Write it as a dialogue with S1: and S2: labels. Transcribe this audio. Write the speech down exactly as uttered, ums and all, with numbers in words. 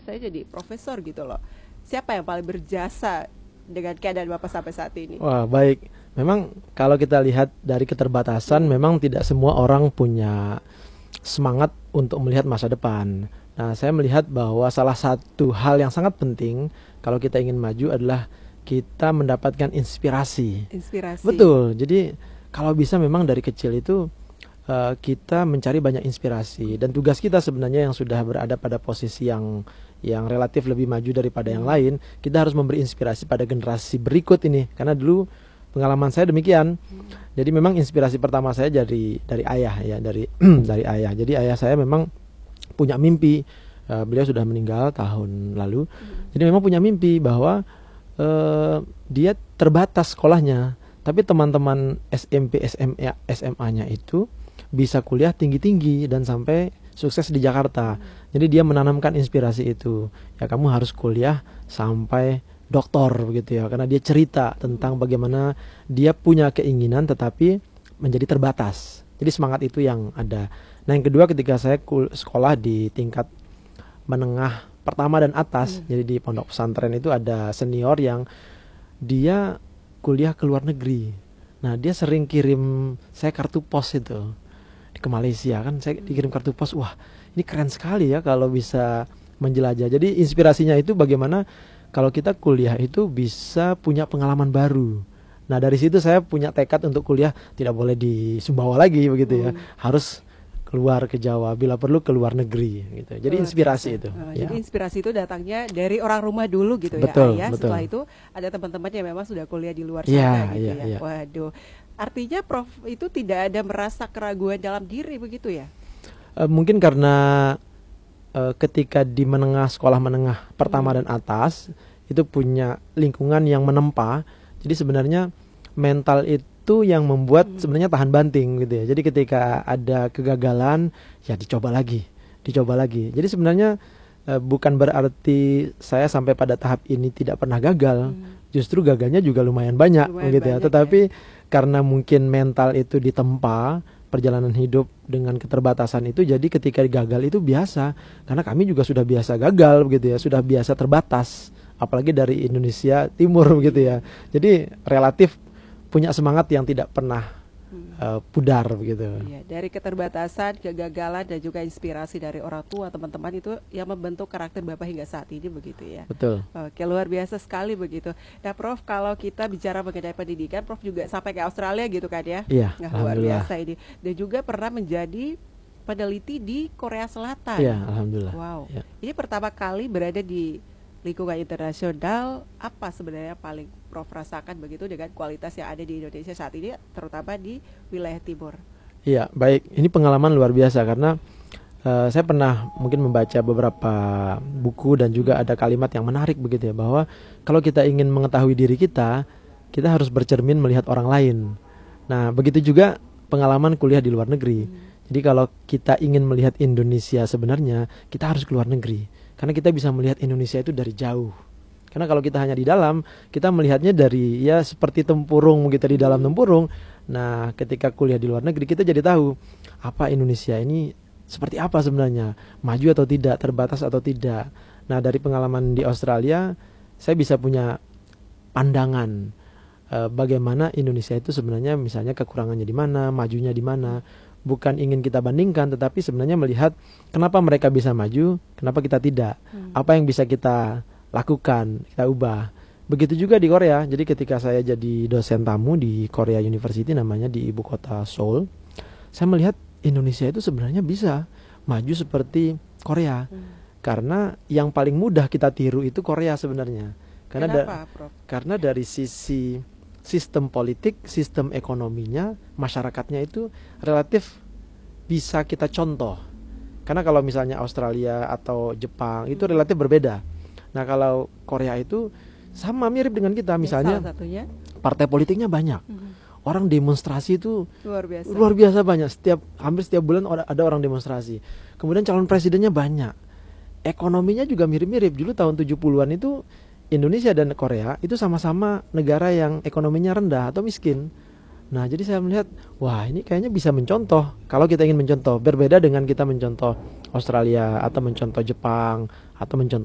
S1: saya jadi profesor gitu loh. Siapa yang paling berjasa dengan keadaan Bapak sampai saat ini?
S2: Wah, baik. Memang kalau kita lihat dari keterbatasan, memang tidak semua orang punya semangat untuk melihat masa depan. Nah, saya melihat bahwa salah satu hal yang sangat penting kalau kita ingin maju adalah kita mendapatkan inspirasi.
S1: Inspirasi.
S2: Betul. Jadi kalau bisa memang dari kecil itu uh, kita mencari banyak inspirasi, dan tugas kita sebenarnya yang sudah berada pada posisi yang yang relatif lebih maju daripada yang lain, kita harus memberi inspirasi pada generasi berikut ini. Karena dulu pengalaman saya demikian. Jadi memang inspirasi pertama saya dari dari ayah ya, dari dari ayah. Jadi ayah saya memang punya mimpi. Uh, beliau sudah meninggal tahun lalu. Jadi memang punya mimpi bahwa uh, dia terbatas sekolahnya, tapi teman-teman S M P, S M A, S M A-nya itu bisa kuliah tinggi-tinggi dan sampai sukses di Jakarta. Jadi dia menanamkan inspirasi itu. Ya, kamu harus kuliah sampai doktor begitu ya, karena dia cerita tentang bagaimana dia punya keinginan tetapi menjadi terbatas. Jadi semangat itu yang ada. Nah, yang kedua, ketika saya sekolah di tingkat menengah pertama dan atas, hmm. jadi di pondok pesantren itu ada senior yang dia kuliah ke luar negeri. Nah, dia sering kirim saya kartu pos itu ke Malaysia kan, saya dikirim kartu pos. Wah, ini keren sekali ya kalau bisa menjelajah. Jadi inspirasinya itu bagaimana kalau kita kuliah itu bisa punya pengalaman baru. Nah, dari situ saya punya tekad untuk kuliah tidak boleh di Sumbawa lagi begitu ya. Hmm. Harus keluar ke Jawa, bila perlu ke luar negeri gitu. Jadi inspirasi itu.
S1: Nah,
S2: ya.
S1: Jadi inspirasi itu datangnya dari orang rumah dulu gitu
S2: betul,
S1: ya, Ayah.
S2: Betul.
S1: Setelah itu ada teman-teman yang memang sudah kuliah di luar
S2: ya,
S1: sana gitu
S2: ya,
S1: ya.
S2: ya.
S1: Waduh. Artinya Prof itu tidak ada merasa keraguan dalam diri begitu ya?
S2: Uh, mungkin karena uh, ketika di menengah, sekolah menengah pertama hmm. dan atas itu punya lingkungan yang menempa. Jadi sebenarnya mental itu yang membuat hmm. sebenarnya tahan banting gitu ya. Jadi ketika ada kegagalan, ya dicoba lagi, dicoba lagi. Jadi sebenarnya uh, bukan berarti saya sampai pada tahap ini tidak pernah gagal. Hmm. Justru gagalnya juga lumayan banyak, lumayan gitu banyak, ya. Tetapi ya, karena mungkin mental itu ditempa, perjalanan hidup dengan keterbatasan itu, jadi ketika gagal itu biasa. Karena kami juga sudah biasa gagal begitu ya, sudah biasa terbatas, apalagi dari Indonesia Timur begitu ya. Jadi relatif punya semangat yang tidak pernah hmm. uh, pudar begitu.
S1: Iya, dari keterbatasan, kegagalan dan juga inspirasi dari orang tua, teman-teman itu yang membentuk karakter Bapak hingga saat ini begitu ya.
S2: Betul.
S1: Oke, luar biasa sekali begitu. Nah, Prof, kalau kita bicara mengenai pendidikan, Prof juga sampai ke Australia gitu kan ya?
S2: Iya.
S1: Nah, luar biasa ini. Dan juga pernah menjadi peneliti di Korea Selatan.
S2: Iya, alhamdulillah.
S1: Wow.
S2: Ya.
S1: Ini pertama kali berada di lingkungan internasional. Apa sebenarnya paling Prof rasakan begitu dengan kualitas yang ada di Indonesia saat ini, terutama di wilayah timur?
S2: Iya, baik. Ini pengalaman luar biasa karena uh, saya pernah mungkin membaca beberapa buku dan juga ada kalimat yang menarik begitu ya, bahwa kalau kita ingin mengetahui diri kita, kita harus bercermin melihat orang lain. Nah, begitu juga pengalaman kuliah di luar negeri. Hmm. Jadi kalau kita ingin melihat Indonesia sebenarnya, kita harus keluar negeri. Karena kita bisa melihat Indonesia itu dari jauh. Karena kalau kita hanya di dalam, kita melihatnya dari ya seperti tempurung gitu, di dalam tempurung. Nah, ketika kuliah di luar negeri, kita jadi tahu apa Indonesia ini seperti apa sebenarnya, maju atau tidak, terbatas atau tidak. Nah, dari pengalaman di Australia, saya bisa punya pandangan eh, bagaimana Indonesia itu sebenarnya, misalnya kekurangannya di mana, majunya di mana. Bukan ingin kita bandingkan, tetapi sebenarnya melihat kenapa mereka bisa maju, kenapa kita tidak. Hmm. Apa yang bisa kita lakukan, kita ubah. Begitu juga di Korea. Jadi ketika saya jadi dosen tamu di Korea University, namanya, di ibu kota Seoul, saya melihat Indonesia itu sebenarnya bisa maju seperti Korea. Hmm. Karena yang paling mudah kita tiru itu Korea sebenarnya. Karena
S1: Kenapa,
S2: da-
S1: Prof?
S2: Karena dari sisi sistem politik, sistem ekonominya, masyarakatnya itu relatif bisa kita contoh. Karena kalau misalnya Australia atau Jepang itu relatif berbeda. Nah, kalau Korea itu sama, mirip dengan kita. Misalnya
S1: ya, salah satunya,
S2: partai politiknya banyak. Hmm. Orang demonstrasi itu
S1: luar biasa.
S2: Luar biasa banyak. Setiap hampir setiap bulan ada orang demonstrasi. Kemudian calon presidennya banyak. Ekonominya juga mirip-mirip. Dulu tahun tujuh puluhan itu Indonesia dan Korea itu sama-sama negara yang ekonominya rendah atau miskin. Nah, jadi saya melihat, wah, ini kayaknya bisa mencontoh. Kalau kita ingin mencontoh, berbeda dengan kita mencontoh Australia atau mencontoh Jepang atau mencontoh